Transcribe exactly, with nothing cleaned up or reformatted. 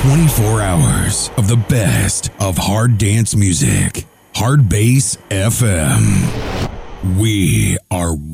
twenty-four hours of the best of hard dance music. Hard Bass F M. We are